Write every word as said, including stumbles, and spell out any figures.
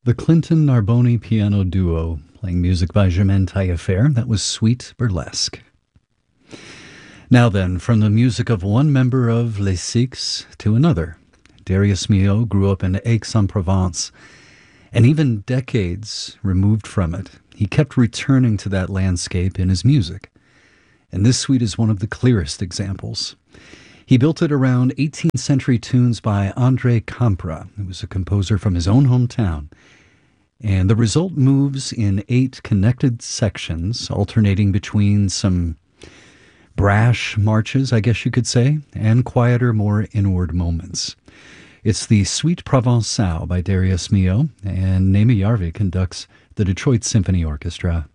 The Clinton Narboni Piano Duo, playing music by Germaine Taillefer. That was Sweet Burlesque. Now then, from the music of one member of Les Six to another. Darius Milhaud grew up in Aix-en-Provence, and even decades removed from it, he kept returning to that landscape in his music. And this suite is one of the clearest examples. He built it around eighteenth century tunes by André Campra, who was a composer from his own hometown. And the result moves in eight connected sections, alternating between some brash marches, I guess you could say, and quieter, more inward moments. It's the Suite Provençale by Darius Milhaud, and Némi Järvi conducts the Detroit Symphony Orchestra.